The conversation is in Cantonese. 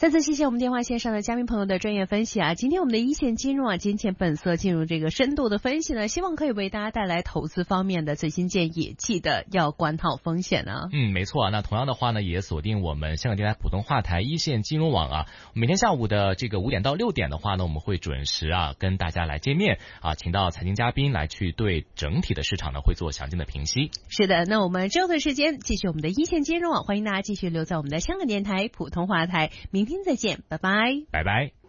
再次谢谢我们电话线上的嘉宾朋友的专业分析啊！今天我们的一线金融啊，金钱本色进入这个深度的分析呢，希望可以为大家带来投资方面的最新建议，记得要管好风险啊。 没错啊。那同样的话呢，也锁定我们香港电台普通话台一线金融网啊，每天下午的这个5点到6点的话呢，我们会准时啊跟大家来见面啊，请到财经嘉宾来去对整体的市场呢会做详尽的评析。 是的，那我们之后的时间继续我们的一线金融网，欢迎大家继续留在我们的香港电台普通话台，明天再见，拜拜， 拜拜。